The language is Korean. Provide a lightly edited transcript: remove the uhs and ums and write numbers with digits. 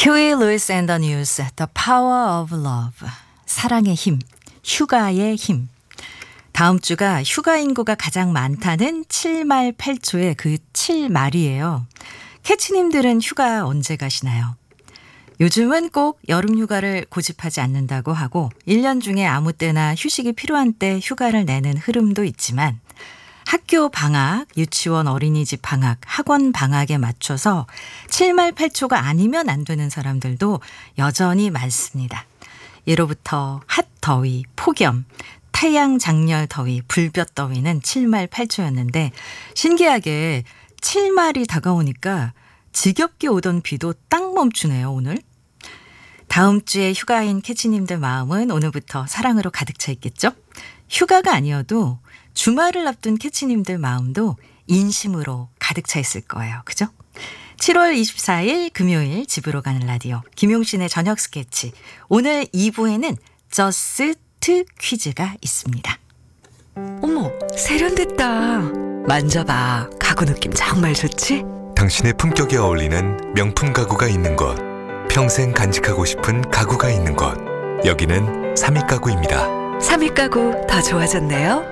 휴이 루이스 앤 더 뉴스, The Power of Love, 사랑의 힘, 휴가의 힘. 다음 주가 휴가 인구가 가장 많다는 7말 8초의 그 7말이에요. 캐치님들은 휴가 언제 가시나요? 요즘은 꼭 여름 휴가를 고집하지 않는다고 하고 1년 중에 아무 때나 휴식이 필요한 때 휴가를 내는 흐름도 있지만 학교 방학, 유치원 어린이집 방학, 학원 방학에 맞춰서 7말 8초가 아니면 안 되는 사람들도 여전히 많습니다. 예로부터 핫더위, 폭염, 태양 장렬 더위, 불볕 더위는 7말 8초였는데 신기하게 7말이 다가오니까 지겹게 오던 비도 딱 멈추네요, 오늘. 다음 주에 휴가인 캐치님들 마음은 오늘부터 사랑으로 가득 차 있겠죠? 휴가가 아니어도 주말을 앞둔 캐치님들 마음도 인심으로 가득 차 있을 거예요. 그죠? 7월 24일 금요일 집으로 가는 라디오 김용신의 저녁 스케치. 오늘 2부에는 저스트 퀴즈가 있습니다. 어머, 세련됐다. 만져봐. 가구 느낌 정말 좋지? 당신의 품격에 어울리는 명품 가구가 있는 곳, 평생 간직하고 싶은 가구가 있는 곳, 여기는 삼익가구입니다. 삼익 가구 더 좋아졌네요.